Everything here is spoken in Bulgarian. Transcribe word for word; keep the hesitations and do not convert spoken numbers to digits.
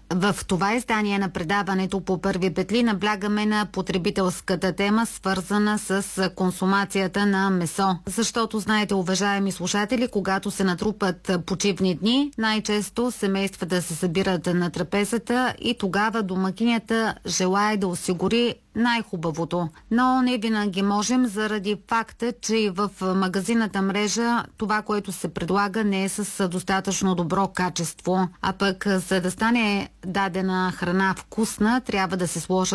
В това издание на предаването по първи петли наблягаме на потребителската тема, свързана с консумацията на месо. Защото, знаете, уважаеми слушатели, когато се натрупат почивни дни, най-често семействата се събират на трапезата и тогава домакинята желае да осигури най-хубавото. Но не винаги можем, заради факта, че и в магазинната мрежа това, което се предлага, не е с достатъчно добро качество. А пък, за да стане дадена храна вкусна, трябва да се сложат